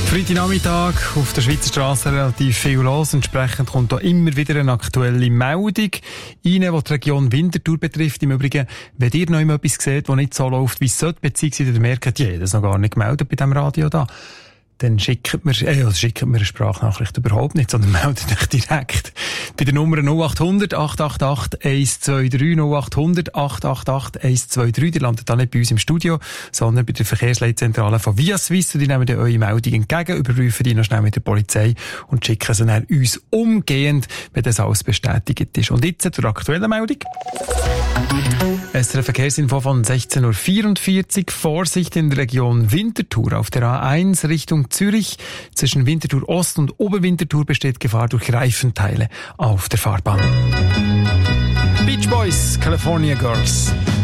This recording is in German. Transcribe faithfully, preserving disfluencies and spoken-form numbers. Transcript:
Freitagnachmittag auf der Schweizer Straße relativ viel los. Entsprechend kommt da immer wieder eine aktuelle Meldung rein, die die Region Winterthur betrifft. Im Übrigen, wenn ihr noch immer etwas seht, das nicht so läuft, wie es sollte, beziehungsweise ihr merkt, ja, das ist noch gar nicht gemeldet bei diesem Radio da, dann schickt mir, äh, also schickt mir eine Sprachnachricht überhaupt nicht, sondern meldet euch direkt bei der Nummer null acht hundert, acht acht acht, eins zwei drei, null acht hundert, acht acht acht, eins zwei drei. Die landet dann nicht bei uns im Studio, sondern bei der Verkehrsleitzentrale von Via Suisse. Die nehmen dann eure Meldung entgegen, überprüfen die noch schnell mit der Polizei und schicken sie dann uns umgehend, wenn das alles bestätigt ist. Und jetzt zur aktuellen Meldung. S R F Verkehrsinfo von sechzehn Uhr vierundvierzig. Vorsicht in der Region Winterthur. Auf der A eins Richtung Zürich. Zwischen Winterthur Ost und Oberwinterthur besteht Gefahr durch Reifenteile auf der Fahrbahn. Beach Boys, California Girls.